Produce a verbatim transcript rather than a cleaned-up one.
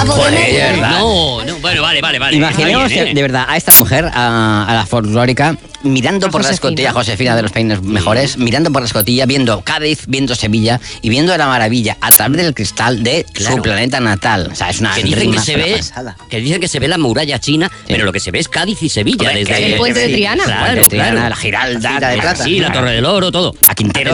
Cabo de Joder, Medio. ¿verdad? No, no, bueno, vale, vale, vale. Imaginemos Está bien, de, ¿eh? de verdad a esta mujer, a, a la folclórica, mirando A por la Josefina. escotilla, Josefina de los peines mejores, mirando por la escotilla, viendo Cádiz, viendo Sevilla y viendo la maravilla a través del cristal de Claro. su planeta natal. O sea, es una Que dicen que rima, se una ve, pasada. que dicen que se ve la muralla china, pero lo que se ve es Cádiz y Sevilla Hombre, desde que- ahí. El puente de Triana. Claro, Puente de Triana, claro. la Giralda, Cinta de plata. Sí, la Torre del Oro, todo. a Quintero.